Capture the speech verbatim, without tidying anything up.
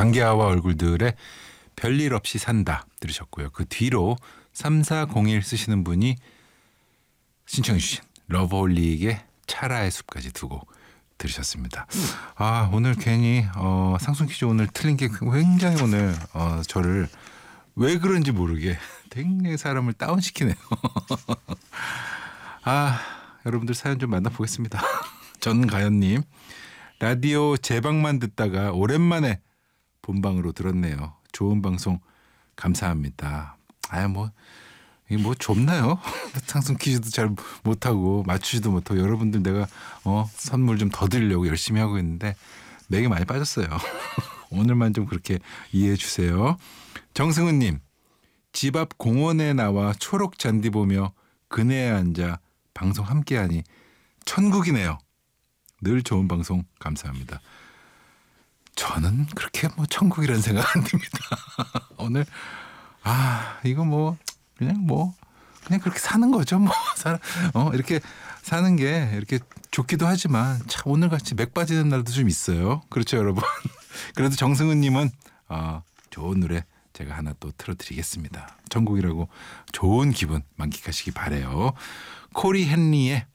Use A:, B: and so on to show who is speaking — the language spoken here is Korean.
A: 장기하와 얼굴들의 별일 없이 산다 들으셨고요. 그 뒤로 삼사공일 쓰시는 분이 신청해 주신 러브홀릭의 차라의 숲까지 두 곡 들으셨습니다. 아 오늘 괜히 어, 상순 퀴즈 오늘 틀린 게 굉장히 오늘 어, 저를 왜 그런지 모르게 굉장히 사람을 다운시키네요. 아 여러분들 사연 좀 만나보겠습니다. 전가연님, 라디오 재방만 듣다가 오랜만에 본방으로 들었네요. 좋은 방송 감사합니다. 아유 뭐 이게 뭐 좁나요? 상승 퀴즈도 잘 못하고 맞추지도 못하고 여러분들 내가 어 선물 좀 더 드리려고 열심히 하고 있는데 맥이 많이 빠졌어요. 오늘만 좀 그렇게 이해해 주세요. 정승은님, 집 앞 공원에 나와 초록 잔디 보며 그네에 앉아 방송 함께하니 천국이네요. 늘 좋은 방송 감사합니다. 저는 그렇게 뭐 천국이라는 생각 안 듭니다. 오늘 아 이거 뭐 그냥 뭐 그냥 그렇게 사는 거죠. 뭐 어 이렇게 사는 게 이렇게 좋기도 하지만 참 오늘 같이 맥 빠지는 날도 좀 있어요. 그렇죠 여러분. 그래도 정승은님은 아, 좋은 노래 제가 하나 또 틀어드리겠습니다. 천국이라고 좋은 기분 만끽하시기 바래요. 코리 헨리의